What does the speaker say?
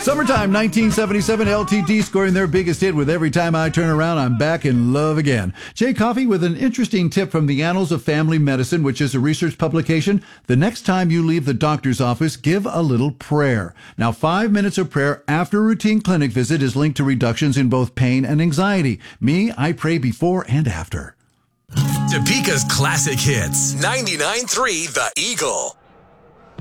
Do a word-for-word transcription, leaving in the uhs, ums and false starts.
Summertime nineteen seventy-seven, L T D scoring their biggest hit with Every Time I Turn Around, I'm Back in Love Again. Jay Coffey with an interesting tip from the Annals of Family Medicine, which is a research publication. The next time you leave the doctor's office, give a little prayer. Now, five minutes of prayer after a routine clinic visit is linked to reductions in both pain and anxiety. Me, I pray before and after. Topeka's classic hits. ninety-nine point three The Eagle.